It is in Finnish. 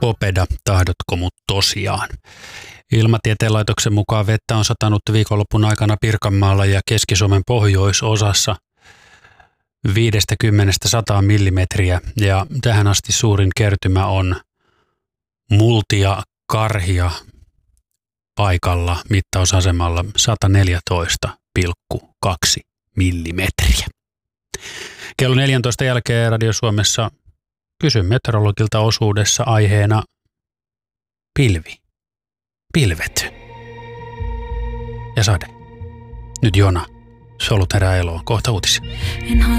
Popeda, tahdotko mut tosiaan? Ilmatieteen laitoksen mukaan vettä on satanut viikonlopun aikana Pirkanmaalla ja Keski-Suomen pohjoisosassa 50–100 millimetriä. Ja tähän asti suurin kertymä on Multia Karhia paikalla mittausasemalla 114,2 millimetriä. Kello 14 jälkeen Radio Suomessa kysyn meteorologilta osuudessa aiheena pilvet ja sade. Nyt Jona, Solut herää eloon, kohta uutisia.